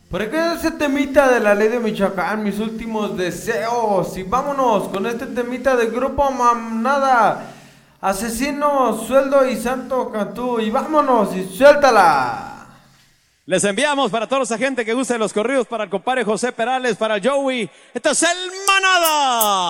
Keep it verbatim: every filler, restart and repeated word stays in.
Por acá ese temita de la ley de Michoacán, mis últimos deseos. Y vámonos con este temita del grupo Manada. Asesino, Sueldo y Santo Cantú. Y vámonos y suéltala. Les enviamos para toda esa gente que gusta de los corridos, para el compadre José Perales, para Joey. Esto es el Manada.